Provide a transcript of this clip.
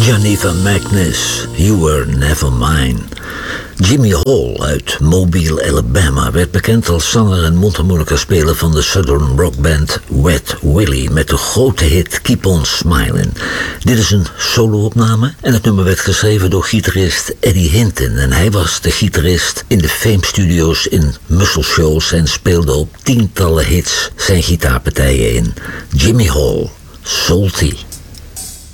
Geneva Magnus, You Were Never Mine. Jimmy Hall uit Mobile, Alabama werd bekend als zanger en mondharmonica-speler van de southern rockband Wet Willie met de grote hit Keep On Smiling. Dit is een solo-opname en het nummer werd geschreven door gitarist Eddie Hinton en hij was de gitarist in de Fame Studios in Muscle Shoals en speelde op tientallen hits zijn gitaarpartijen in. Jimmy Hall, Salty.